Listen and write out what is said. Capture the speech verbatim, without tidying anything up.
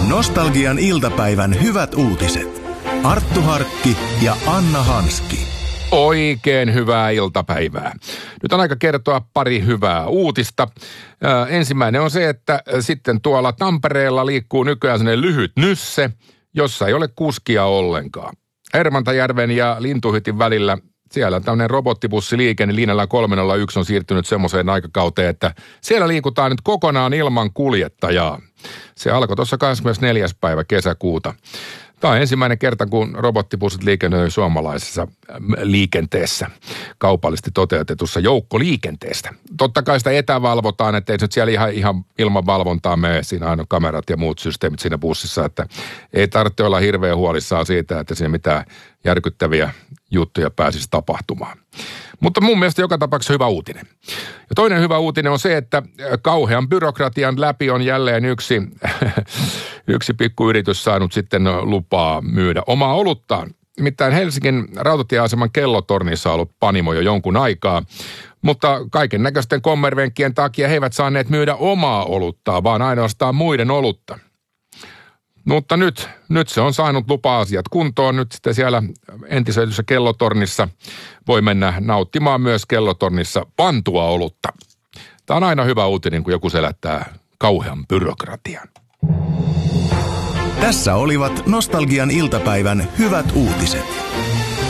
Nostalgian iltapäivän hyvät uutiset. Arttu Harkki ja Anna Hanski. Oikein hyvää iltapäivää. Nyt on aika kertoa pari hyvää uutista. Ö, ensimmäinen on se, että sitten tuolla Tampereella liikkuu nykyään sellainen lyhyt nysse, jossa ei ole kuskia ollenkaan. Ermantajärven ja Lintuhytin välillä siellä tämmöinen robottibussiliikenne linjalla kolme nolla yksi on siirtynyt semmoiseen aikakauteen, että siellä liikutaan nyt kokonaan ilman kuljettajaa. Se alkoi tuossa kahdeskymmenesneljäs päivä kesäkuuta. Tämä on ensimmäinen kerta, kun robottibussit liikennöi suomalaisessa liikenteessä, kaupallisesti toteutetussa joukkoliikenteestä. Totta kai sitä etävalvotaan, että ei nyt siellä ihan, ihan ilman valvontaa mene, siinä aina kamerat ja muut systeemit siinä bussissa, että ei tarvitse olla hirveän huolissaan siitä, että siinä mitään järkyttäviä juttuja pääsisi tapahtumaan. Mutta mun mielestä joka tapauksessa hyvä uutinen. Ja toinen hyvä uutinen on se, että kauhean byrokratian läpi on jälleen yksi, yksi pikkuyritys saanut sitten lupaa myydä omaa oluttaan. Nimittäin Helsingin rautatieaseman Kellotornissa on ollut panimo jo jonkun aikaa, mutta kaiken näköisten kommervenkkien takia he eivät saaneet myydä omaa oluttaa, vaan ainoastaan muiden olutta. Mutta nyt, nyt se on saanut lupa-asiat kuntoon. Nyt sitten siellä entisöityssä Kellotornissa voi mennä nauttimaan myös Kellotornissa pantua olutta. Tämä on aina hyvä uutinen, kun joku selättää kauhean byrokratian. Tässä olivat Nostalgian iltapäivän hyvät uutiset.